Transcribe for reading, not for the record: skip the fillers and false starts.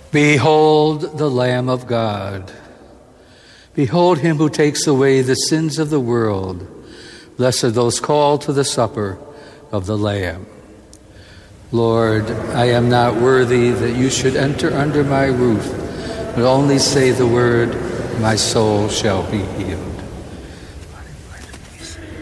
Behold the Lamb of God. Behold him who takes away the sins of the world. Blessed are those called to the supper of the Lamb. Lord, I am not worthy that you should enter under my roof, but only say the word, my soul shall be healed.